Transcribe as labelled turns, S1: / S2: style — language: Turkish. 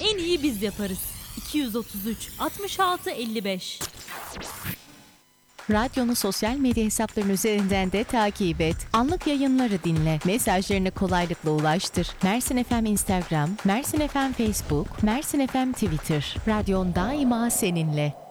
S1: en iyi biz yaparız. 233 66 55.
S2: Radyonu sosyal medya hesapları üzerinden de takip et. Anlık yayınları dinle. Mesajlarını kolaylıkla ulaştır. Mersin FM Instagram, Mersin FM Facebook, Mersin FM Twitter. Radyon daima seninle.